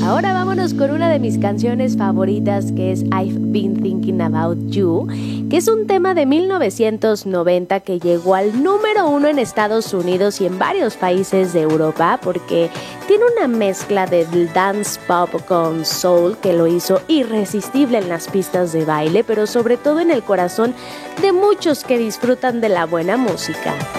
Ahora vámonos con una de mis canciones favoritas, que es I've Been Thinking About You, que es un tema de 1990 que llegó al número 1 en Estados Unidos y en varios países de Europa, porque tiene una mezcla de dance pop con soul que lo hizo irresistible en las pistas de baile, pero sobre todo en el corazón de muchos que disfrutan de la buena música.